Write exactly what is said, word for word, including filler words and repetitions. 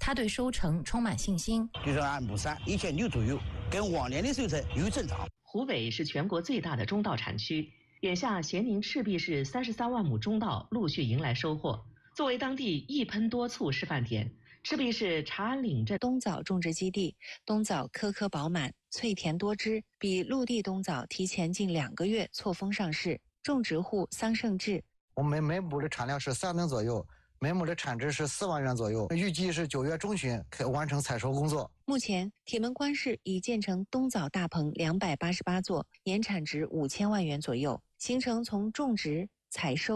他对收成充满信心。 就是按亩三一千六左右，跟往年的收成有增长。 湖北是全国最大的中稻产区，眼下咸宁赤壁市三十三万亩中稻陆续迎来收获。作为当地一喷多促示范点，赤壁市长安岭镇冬枣种植基地，冬枣颗颗饱满，脆甜多汁，比陆地冬枣提前近两个月错峰上市。种植户桑胜志， 我们每亩的产量是三吨左右，每亩的产值是四万元左右，预计是九月中旬可以完成采收工作。 目前，铁门关市已建成冬枣大棚两百八十八座，年产值五千万元左右，形成从种植、采收。